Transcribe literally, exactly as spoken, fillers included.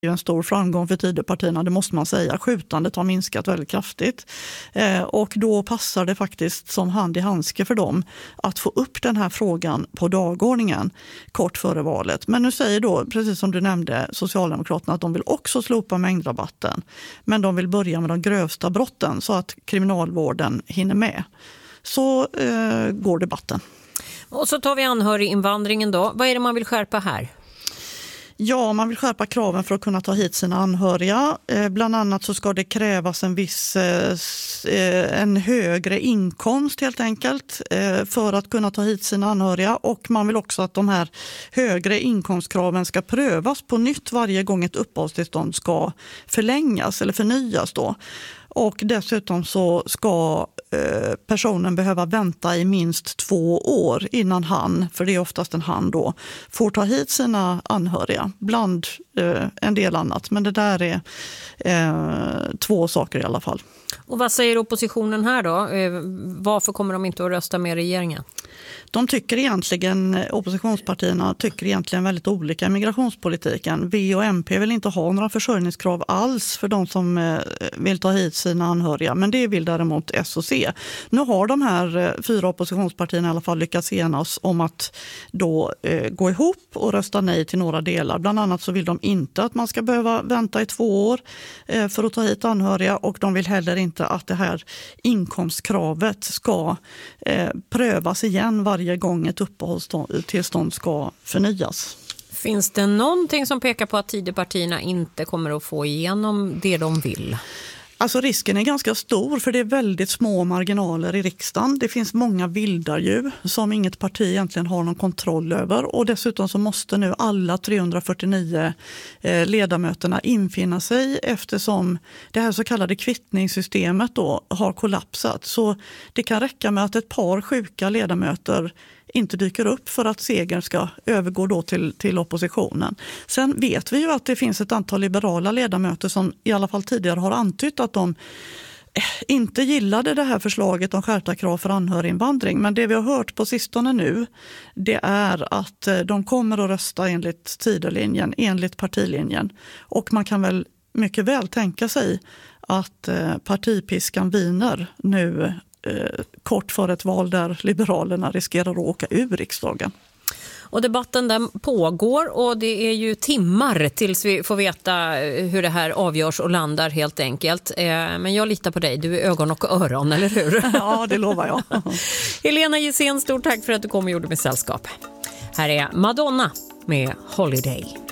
Det är en stor framgång för Tidöpartierna, det måste man säga. Skjutandet har minskat väldigt kraftigt. Eh, och då passar det faktiskt som hand i handske för dem att få upp den här frågan på dagordningen kort före valet. Men nu säger då, precis som du nämnde, Socialdemokraterna att de vill också slopa mängdrabatten. Men de vill börja med de grövsta brotten så att kriminalvården hinner med. Så eh, går debatten. Och så tar vi anhöriginvandringen då. Vad är det man vill skärpa här? Ja, man vill skärpa kraven för att kunna ta hit sina anhöriga. Eh, bland annat så ska det krävas en viss eh, en högre inkomst helt enkelt eh, för att kunna ta hit sina anhöriga. Och man vill också att de här högre inkomstkraven ska prövas på nytt varje gång ett uppehållstillstånd ska förlängas eller förnyas då. Och dessutom så ska eh, personen behöva vänta i minst två år innan han, för det är oftast en han då, får ta hit sina anhöriga. Bland eh, en del annat, men det där är eh, två saker i alla fall. Och vad säger oppositionen här då? Eh, varför kommer de inte att rösta med regeringen? De tycker egentligen, oppositionspartierna tycker egentligen väldigt olika i migrationspolitiken. V och M P vill inte ha några försörjningskrav alls för de som vill ta hit sina anhöriga, men det vill däremot S och C. Nu har de här fyra oppositionspartierna i alla fall lyckats enas om att då eh, gå ihop och rösta nej till några delar. Bland annat så vill de inte att man ska behöva vänta i två år eh, för att ta hit anhöriga, och de vill heller inte att det här inkomstkravet ska eh, prövas igen varje gång ett uppehållstillstånd ska förnyas. Finns det någonting som pekar på att Tidöpartierna inte kommer att få igenom det de vill? Alltså risken är ganska stor, för det är väldigt små marginaler i riksdagen. Det finns många vildardjur som inget parti egentligen har någon kontroll över, och dessutom så måste nu alla trehundrafyrtionio eh, ledamöterna infinna sig eftersom det här så kallade kvittningssystemet då har kollapsat. Så det kan räcka med att ett par sjuka ledamöter inte dyker upp för att segern ska övergå då till, till oppositionen. Sen vet vi ju att det finns ett antal liberala ledamöter som i alla fall tidigare har antytt att de inte gillade det här förslaget om skärpta krav för anhöriginvandring. Men det vi har hört på sistone nu, det är att de kommer att rösta enligt Tidölinjen, enligt partilinjen. Och man kan väl mycket väl tänka sig att partipiskan viner nu Eh, kort för ett val där Liberalerna riskerar att åka ur riksdagen. Och debatten den pågår, och det är ju timmar tills vi får veta hur det här avgörs och landar helt enkelt. Eh, men jag litar på dig, du är ögon och öron, eller hur? Ja, det lovar jag. Helena Gissén, stort tack för att du kom och gjorde mig sällskap. Här är Madonna med Holiday.